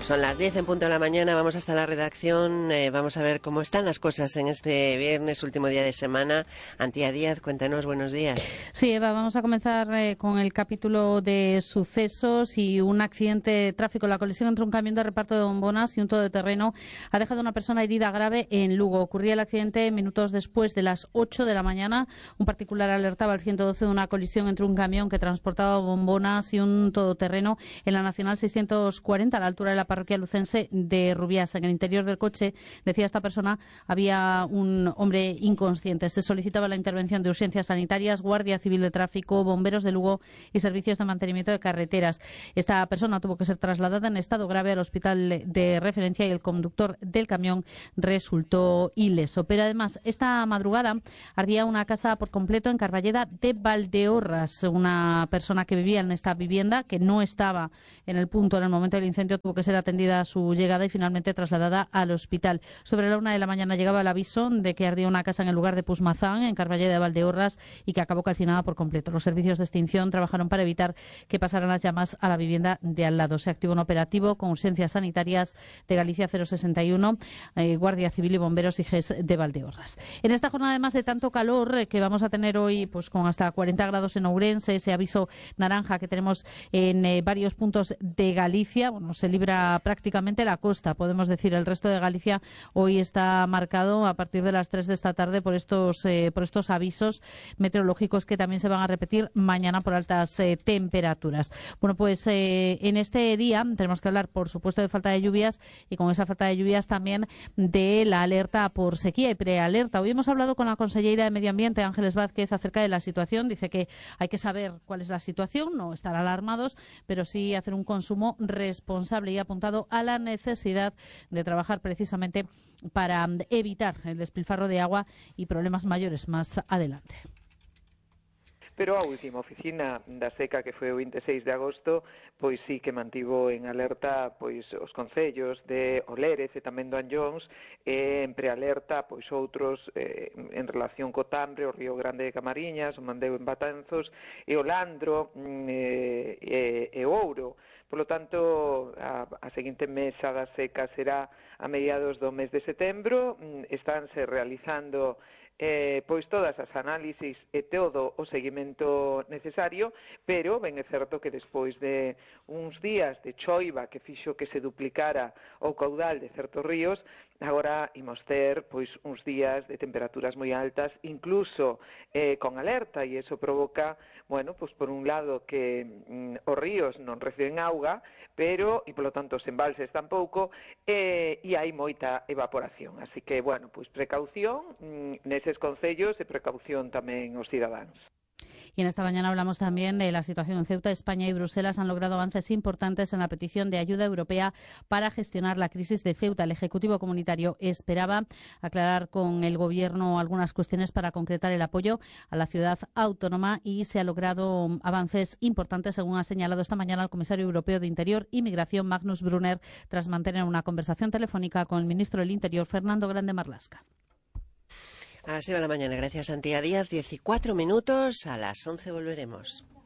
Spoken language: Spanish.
Son las 10 en punto de la mañana, vamos hasta la redacción, vamos a ver cómo están las cosas en este viernes, último día de semana. Antía Díaz, cuéntanos, buenos días. Sí, Eva, vamos a comenzar con el capítulo de sucesos y un accidente de tráfico. La colisión entre un camión de reparto de bombonas y un todoterreno ha dejado a una persona herida grave en Lugo. Ocurría el accidente minutos después de las 8 de la mañana. Un particular alertaba al 112 de una colisión entre un camión que transportaba bombonas y un todoterreno en la Nacional 640 a la altura de la parroquia lucense de Rubiasa. En el interior del coche, decía esta persona, había un hombre inconsciente. Se solicitaba la intervención de urgencias sanitarias, Guardia Civil de Tráfico, bomberos de Lugo y servicios de mantenimiento de carreteras. Esta persona tuvo que ser trasladada en estado grave al hospital de referencia y el conductor del camión resultó ileso. Pero además, esta madrugada ardía una casa por completo en Carballeda de Valdeorras. Una persona que vivía en esta vivienda, que no estaba en el punto en el momento del incendio, tuvo que ser atendida a su llegada y finalmente trasladada al hospital. Sobre la 1 de la mañana llegaba el aviso de que ardía una casa en el lugar de Pusmazán, en Carballeda de Valdeorras, y que acabó calcinada por completo. Los servicios de extinción trabajaron para evitar que pasaran las llamas a la vivienda de al lado. Se activó un operativo con urgencias sanitarias de Galicia 061, Guardia Civil y bomberos y GES de Valdeorras. En esta jornada, además de tanto calor que vamos a tener hoy, pues con hasta 40 grados en Ourense, ese aviso naranja que tenemos en varios puntos de Galicia, bueno, se libra prácticamente la costa, podemos decir. El resto de Galicia hoy está marcado a partir de las 3 de esta tarde por estos avisos meteorológicos que también se van a repetir mañana por altas temperaturas. Bueno, pues en este día tenemos que hablar, por supuesto, de falta de lluvias y con esa falta de lluvias también de la alerta por sequía y prealerta. Hoy hemos hablado con la consellera de Medio Ambiente, Ángeles Vázquez, acerca de la situación. Dice que hay que saber cuál es la situación, no estar alarmados, pero sí hacer un consumo responsable, y ha apuntado a la necesidad de trabajar precisamente para evitar el despilfarro de agua y problemas mayores más adelante. Pero a última oficina da seca, que foi o 26 de agosto, pois sí que mantivo en alerta pois os concellos de Olérez e tamén do Anllóns, en prealerta pois outros en relación co Tambre, o Río Grande de Camariñas, o Mandeo en Batanzos e o Landro e o Ouro. Por lo tanto, a seguinte mesa da seca será a mediados do mes de setembro. Estánse realizando pois todas as análisis e todo o seguimento necesario, pero ben é certo que despois de uns días de choiva que fixo que se duplicara o caudal de certos ríos, agora imos ter pois uns días de temperaturas moi altas, incluso con alerta, e iso provoca, bueno, pois por un lado que os ríos non reciben auga, pero e polo tanto os embalses tampouco, e hai moita evaporación. Así que, bueno, pois precaución neses concellos e precaución tamén os cidadáns. Y en esta mañana hablamos también de la situación en Ceuta. España y Bruselas han logrado avances importantes en la petición de ayuda europea para gestionar la crisis de Ceuta. El Ejecutivo Comunitario esperaba aclarar con el Gobierno algunas cuestiones para concretar el apoyo a la ciudad autónoma, y se han logrado avances importantes, según ha señalado esta mañana el Comisario Europeo de Interior y Migración, Magnus Brunner, tras mantener una conversación telefónica con el Ministro del Interior, Fernando Grande Marlaska. Así va la mañana, gracias Antía Díaz. 14 minutos, a las 11 volveremos.